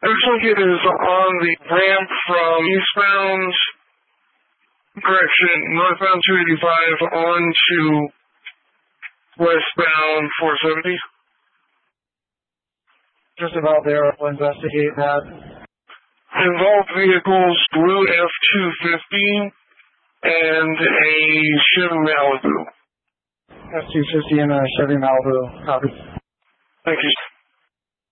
Looks like it is on the ramp from northbound 285 on to westbound 470. Just about there. We'll investigate that. Involved vehicles, blue F-250 and a Chevy Malibu. F-250 and a Chevy Malibu. Copy. Thank you.